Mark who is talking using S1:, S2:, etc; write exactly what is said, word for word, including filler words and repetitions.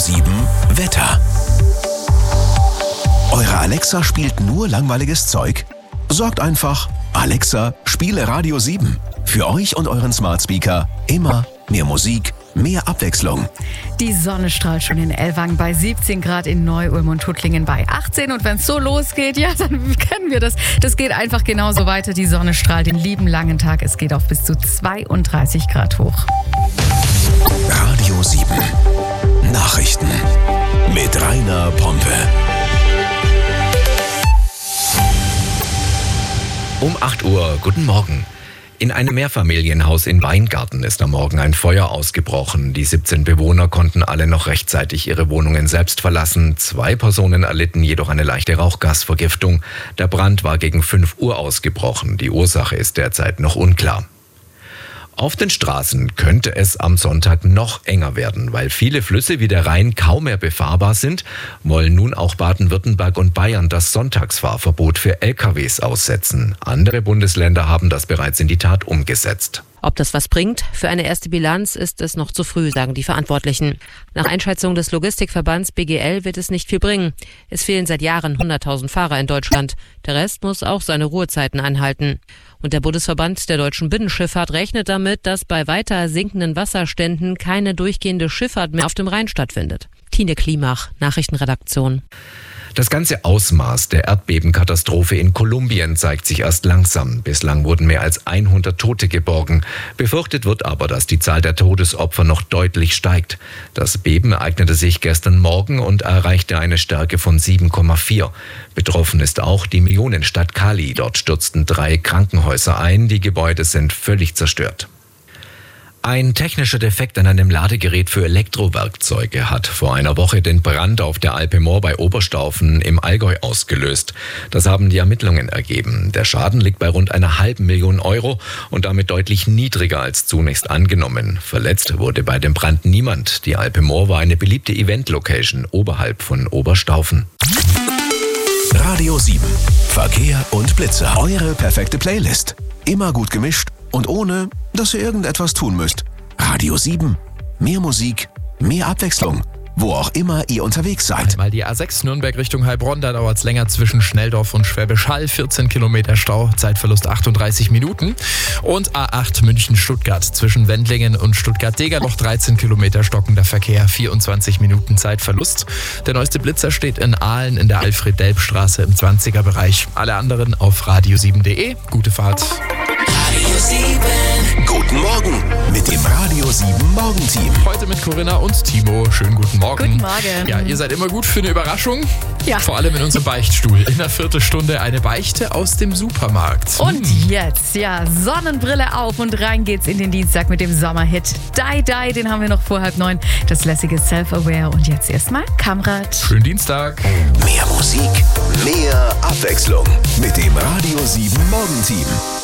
S1: sieben Wetter. Eure Alexa spielt nur langweiliges Zeug? Sorgt einfach, Alexa, spiele Radio sieben. Für euch und euren Smart Speaker immer mehr Musik, mehr Abwechslung.
S2: Die Sonne strahlt schon in Ellwangen bei siebzehn Grad, in Neu-Ulm und Tuttlingen bei achtzehn. Und wenn es so losgeht, ja, dann kennen wir das. Das geht einfach genauso weiter. Die Sonne strahlt den lieben langen Tag. Es geht auf bis zu zweiunddreißig Grad hoch.
S1: Radio sieben. Nachrichten mit Rainer Pompe.
S3: Um acht Uhr, guten Morgen. In einem Mehrfamilienhaus in Weingarten ist am Morgen ein Feuer ausgebrochen. Die siebzehn Bewohner konnten alle noch rechtzeitig ihre Wohnungen selbst verlassen. Zwei Personen erlitten jedoch eine leichte Rauchgasvergiftung. Der Brand war gegen fünf Uhr ausgebrochen. Die Ursache ist derzeit noch unklar. Auf den Straßen könnte es am Sonntag noch enger werden, weil viele Flüsse wie der Rhein kaum mehr befahrbar sind, wollen nun auch Baden-Württemberg und Bayern das Sonntagsfahrverbot für L K Ws aussetzen. Andere Bundesländer haben das bereits in die Tat umgesetzt.
S4: Ob das was bringt? Für eine erste Bilanz ist es noch zu früh, sagen die Verantwortlichen. Nach Einschätzung des Logistikverbands B G L wird es nicht viel bringen. Es fehlen seit Jahren hunderttausend Fahrer in Deutschland. Der Rest muss auch seine Ruhezeiten einhalten. Und der Bundesverband der deutschen Binnenschifffahrt rechnet damit, dass bei weiter sinkenden Wasserständen keine durchgehende Schifffahrt mehr auf dem Rhein stattfindet. Tine Klimach, Nachrichtenredaktion.
S3: Das ganze Ausmaß der Erdbebenkatastrophe in Kolumbien zeigt sich erst langsam. Bislang wurden mehr als hundert Tote geborgen. Befürchtet wird aber, dass die Zahl der Todesopfer noch deutlich steigt. Das Beben ereignete sich gestern Morgen und erreichte eine Stärke von sieben Komma vier. Betroffen ist auch die Millionenstadt Cali. Dort stürzten drei Krankenhäuser ein. Die Gebäude sind völlig zerstört. Ein technischer Defekt an einem Ladegerät für Elektrowerkzeuge hat vor einer Woche den Brand auf der Alpe Moor bei Oberstaufen im Allgäu ausgelöst. Das haben die Ermittlungen ergeben. Der Schaden liegt bei rund einer halben Million Euro und damit deutlich niedriger als zunächst angenommen. Verletzt wurde bei dem Brand niemand. Die Alpe Moor war eine beliebte Event-Location oberhalb von Oberstaufen.
S1: Radio sieben. Verkehr und Blitzer. Eure perfekte Playlist. Immer gut gemischt und ohne, dass ihr irgendetwas tun müsst. Radio sieben. Mehr Musik, mehr Abwechslung. Wo auch immer ihr unterwegs seid.
S5: Mal die A sechs Nürnberg Richtung Heilbronn, da dauert es länger zwischen Schnelldorf und Schwäbisch Hall. vierzehn Kilometer Stau, Zeitverlust achtunddreißig Minuten. Und A acht München-Stuttgart zwischen Wendlingen und Stuttgart-Degerloch, dreizehn Kilometer stockender Verkehr, vierundzwanzig Minuten Zeitverlust. Der neueste Blitzer steht in Aalen in der Alfred-Delp-Straße im zwanziger Bereich. Alle anderen auf radio sieben punkt de. Gute Fahrt.
S1: Radio sieben. Guten Morgen mit dem Radio sieben Morgenteam.
S5: Heute mit Corinna und Timo. Schönen guten Morgen.
S2: Guten Morgen.
S5: Ja, ihr seid immer gut für eine Überraschung.
S2: Ja.
S5: Vor allem in unserem Beichtstuhl. In einer Viertelstunde eine Beichte aus dem Supermarkt.
S2: Und jetzt, ja, Sonnenbrille auf und rein geht's in den Dienstag mit dem Sommerhit Die Die. Den haben wir noch vor halb neun. Das lässige Self-Aware. Und jetzt erstmal Kamrat.
S5: Schönen Dienstag.
S1: Mehr Musik, mehr Abwechslung mit dem Radio sieben Morgenteam.